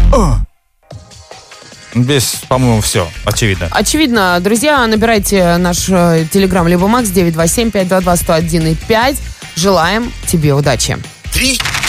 Без, по-моему, все. Очевидно. Очевидно. Друзья, набирайте наш телеграм либо Макс 927-522-101-5. Желаем тебе удачи. 3,